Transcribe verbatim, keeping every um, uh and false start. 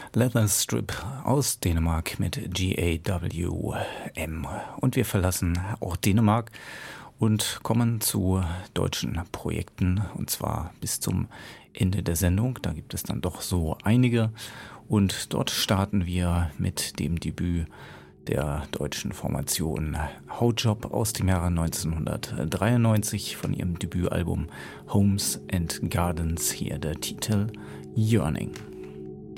Leather Strip aus Dänemark mit G A W M. Und wir verlassen auch Dänemark und kommen zu deutschen Projekten, und zwar bis zum Ende der Sendung. Da gibt es dann doch so einige. Und dort starten wir mit dem Debüt der deutschen Formation Hojob aus dem Jahre neunzehnhundertdreiundneunzig von ihrem Debütalbum Homes and Gardens. Hier der Titel Yearning.